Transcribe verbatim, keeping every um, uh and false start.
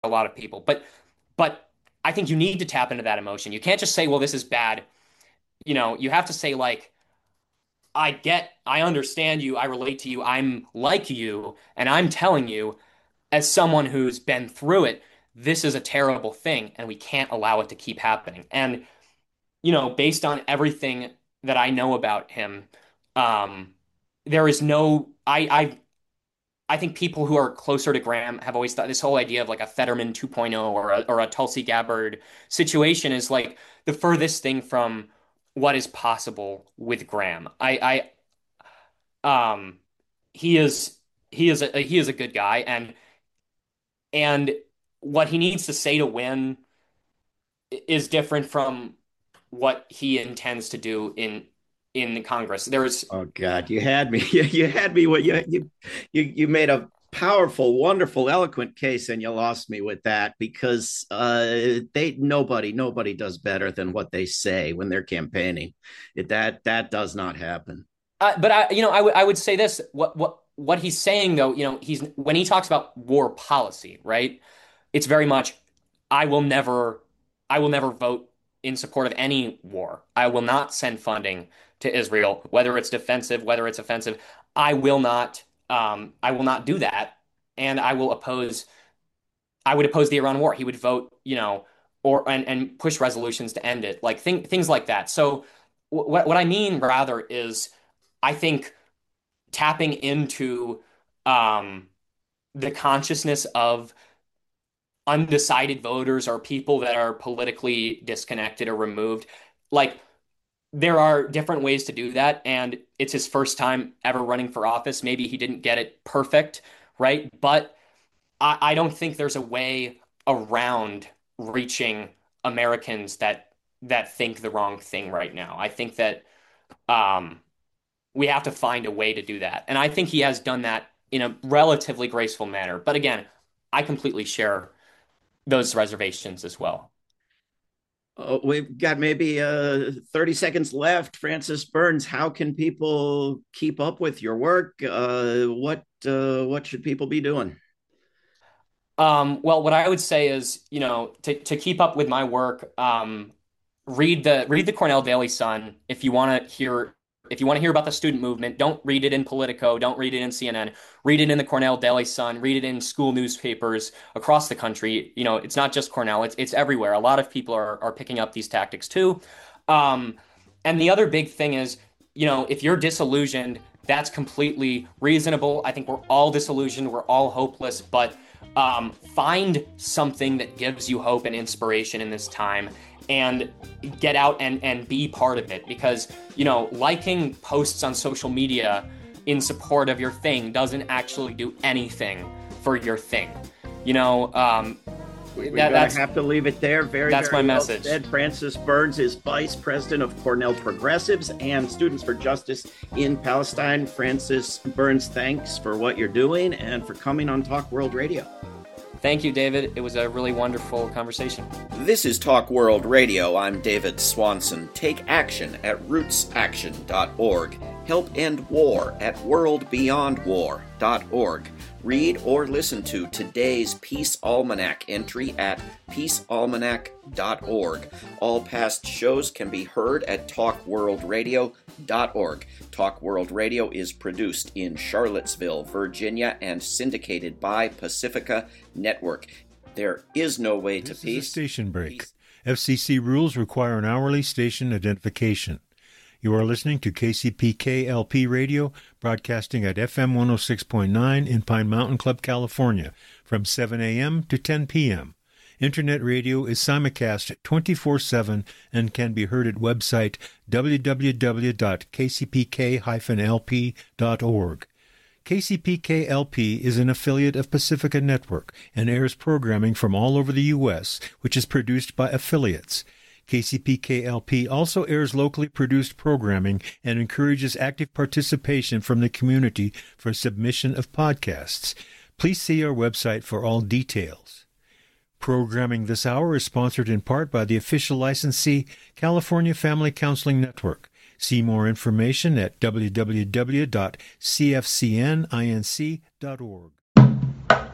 lot of people. But but I think you need to tap into that emotion. You can't just say, well, this is bad. You know, you have to say like, I get, I understand you, I relate to you, I'm like you, and I'm telling you, as someone who's been through it, this is a terrible thing, and we can't allow it to keep happening. And, you know, based on everything that I know about him, um, there is no, I, I, I think people who are closer to Graham have always thought this whole idea of like a Fetterman 2.0 or a, or a Tulsi Gabbard situation is like the furthest thing from what is possible with Graham. I, I, um, he is, he is a, he is a good guy, and and what he needs to say to win is different from what he intends to do in in Congress. There's Oh God, you had me. You, you had me. What you you you you made a powerful, wonderful, eloquent case, and you lost me with that because uh, they nobody nobody does better than what they say when they're campaigning. It, that that does not happen. uh, but I you know I would I would say this what what what he's saying though, you know, he's when he talks about war policy, right? It's very much I will never I will never vote in support of any war. I will not send funding to Israel, whether it's defensive, whether it's offensive. I will not um, I will not do that, and I will oppose I would oppose the Iran war. He would vote, you know, or and, and push resolutions to end it, like thing, things like that. So what what I mean rather is I think tapping into um, the consciousness of undecided voters or people that are politically disconnected or removed. Like there are different ways to do that, and it's his first time ever running for office. Maybe he didn't get it perfect, right? But I, I don't think there's a way around reaching Americans that that think the wrong thing right now. I think that um, we have to find a way to do that, and I think he has done that in a relatively graceful manner. But again, I completely share those reservations as well. Uh, we've got maybe uh, thirty seconds left. Francis Burns, how can people keep up with your work? Uh, what uh, what should people be doing? Um, well, what I would say is, you know, to, to keep up with my work, um, read the read the Cornell Daily Sun if you want to hear if you want to hear about the student movement. Don't read it in Politico. Don't read it in C N N. Read it in the Cornell Daily Sun. Read it in school newspapers across the country. You know, it's not just Cornell. It's it's everywhere. A lot of people are are picking up these tactics too. Um, and the other big thing is, you know, if you're disillusioned, that's completely reasonable. I think we're all disillusioned. We're all hopeless, but um, find something that gives you hope and inspiration in this time and get out and, and be part of it. Because, you know, liking posts on social media in support of your thing doesn't actually do anything for your thing. You know, um, We're that, going to that's have to leave it there. Very, that's my very well message. said. Francis Burns is Vice President of Cornell Progressives and Students for Justice in Palestine. Francis Burns, thanks for what you're doing and for coming on Talk World Radio. Thank you, David. It was a really wonderful conversation. This is Talk World Radio. I'm David Swanson. Take action at roots action dot org. Help end war at world beyond war dot org. Read or listen to today's Peace Almanac entry at peace almanac dot org. All past shows can be heard at talk world radio dot org. Talk World Radio is produced in Charlottesville, Virginia, and syndicated by Pacifica Network. There is no way to This peace. is a station break. F C C rules require an hourly station identification. You are listening to K C P K L P Radio, broadcasting at F M one oh six point nine in Pine Mountain Club, California, from seven a.m. to ten p.m. Internet radio is simulcast twenty-four seven and can be heard at website w w w dot k c p k dash l p dot org. K C P K L P is an affiliate of Pacifica Network and airs programming from all over the U S, which is produced by affiliates. K C P K L P also airs locally produced programming and encourages active participation from the community for submission of podcasts. Please see our website for all details. Programming this hour is sponsored in part by the official licensee, California Family Counseling Network. See more information at w w w dot c f c n inc dot org.